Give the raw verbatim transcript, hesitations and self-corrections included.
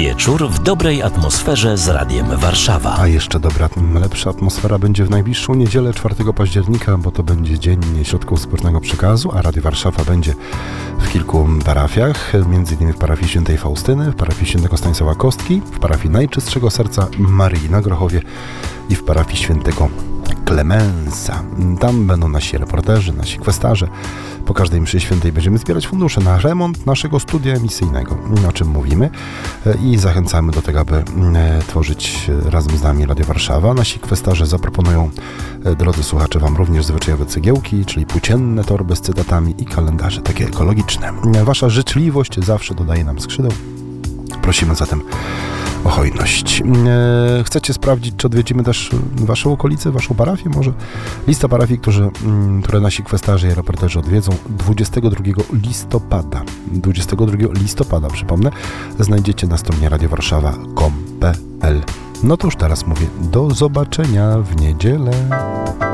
Wieczór w dobrej atmosferze z Radiem Warszawa. A jeszcze dobra, lepsza atmosfera będzie w najbliższą niedzielę, czwartego października, bo to będzie Dzień Środków Wspólnego Przekazu, a Radio Warszawa będzie w kilku parafiach, między innymi w parafii Świętej Faustyny, w parafii Świętego Stanisława Kostki, w parafii Najczystszego Serca Maryi na Grochowie i w parafii Świętego Klemensa. Tam będą nasi reporterzy, nasi kwestarze. Po każdej mszy świętej będziemy zbierać fundusze na remont naszego studia emisyjnego, o czym mówimy, i zachęcamy do tego, aby tworzyć razem z nami Radio Warszawa. Nasi kwestarze zaproponują, drodzy słuchacze, Wam również zwyczajowe cegiełki, czyli płócienne torby z cytatami i kalendarze takie ekologiczne. Wasza życzliwość zawsze dodaje nam skrzydeł. Prosimy zatem o hojność. Chcecie sprawdzić, czy odwiedzimy też Waszą okolicę, Waszą parafię? Może lista parafii, którzy, które nasi kwestarze i reporterzy odwiedzą dwudziestego drugiego listopada. dwudziestego drugiego listopada, przypomnę, znajdziecie na stronie radiowarszawa kropka com kropka pe el. No to już teraz mówię, do zobaczenia w niedzielę.